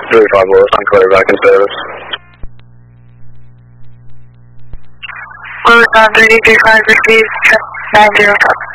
35 Lewis, on clear back in service. Lewis on 33.5, receive 90 top.